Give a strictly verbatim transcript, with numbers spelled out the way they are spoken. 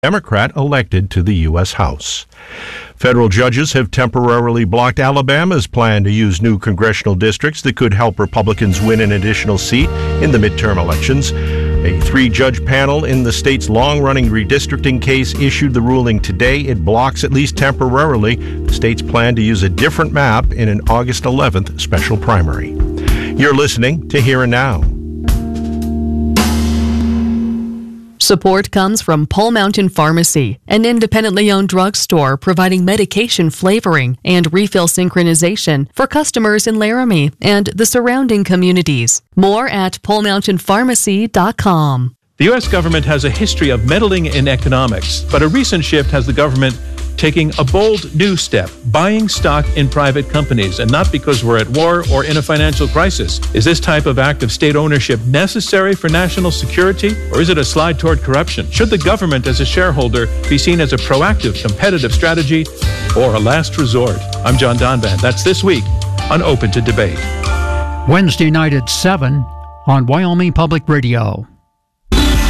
Democrat elected to the U S House. Federal judges have temporarily blocked Alabama's plan to use new congressional districts that could help Republicans win an additional seat in the midterm elections. A three-judge panel in the state's long-running redistricting case issued the ruling today. It blocks, at least temporarily, the state's plan to use a different map in an August eleventh special primary. You're listening to Here and Now. Support comes from Pole Mountain Pharmacy, an independently owned drugstore providing medication flavoring and refill synchronization for customers in Laramie and the surrounding communities. More at pole mountain pharmacy dot com. The U S government has a history of meddling in economics, but a recent shift has the government taking a bold new step, buying stock in private companies, and not because we're at war or in a financial crisis. Is this type of act of state ownership necessary for national security, or is it a slide toward corruption? Should the government as a shareholder be seen as a proactive, competitive strategy or a last resort? I'm John Donvan. That's This Week on Open to Debate. Wednesday night at seven on Wyoming Public Radio.